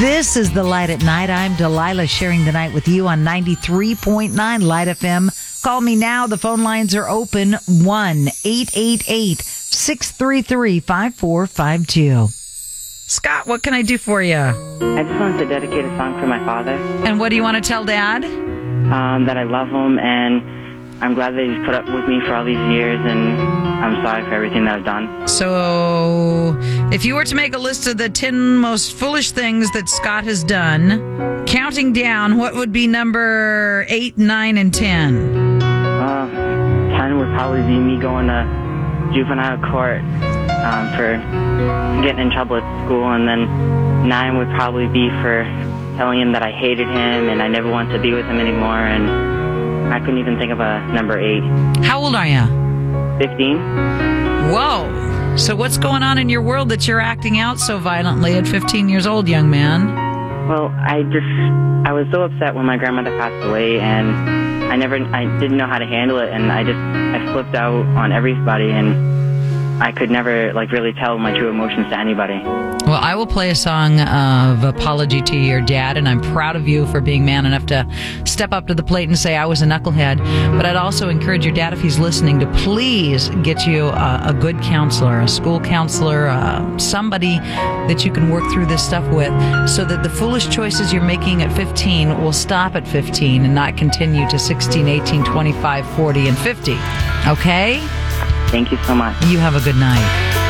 This is The Light at Night. I'm Delilah, sharing the night with you on 93.9 Light FM. Call me now. The phone lines are open. 1-888-633-5452. Scott, what can I do for you? I just wanted to dedicate a song for my father. And what do you want to tell Dad? That I love him, and I'm glad that he's put up with me for all these years, and I'm sorry for everything that I've done. So, if you were to make a list of the 10 most foolish things that Scott has done, counting down, what would be number 8, 9, and 10? 10 would probably be me going to juvenile court for getting in trouble at school, and then 9 would probably be for telling him that I hated him and I never wanted to be with him anymore, and I couldn't even think of a number 8. How old are you? 15. Whoa. So what's going on in your world that you're acting out so violently at 15 years old, young man? Well, I was so upset when my grandmother passed away, and I didn't know how to handle it, and I flipped out on everybody, and I could never really tell my true emotions to anybody. Well, I will play a song of apology to your dad, and I'm proud of you for being man enough to step up to the plate and say I was a knucklehead. But I'd also encourage your dad, if he's listening, to please get you a good counselor, a school counselor, somebody that you can work through this stuff with, so that the foolish choices you're making at 15 will stop at 15 and not continue to 16, 18, 25, 40, and 50. Okay? Thank you so much. You have a good night.